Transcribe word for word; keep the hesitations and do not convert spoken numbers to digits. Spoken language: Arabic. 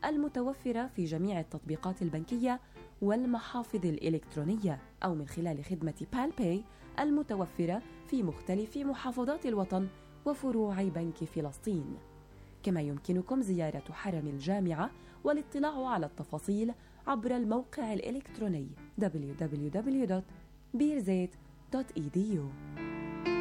المتوفرة في جميع التطبيقات البنكية والمحافظ الإلكترونية، أو من خلال خدمة بالباي المتوفرة في مختلف محافظات الوطن وفروع بنك فلسطين. كما يمكنكم زيارة حرم الجامعة والاطلاع على التفاصيل عبر الموقع الإلكتروني دبليو دبليو دبليو دوت بيرزيت دوت إي دي يو.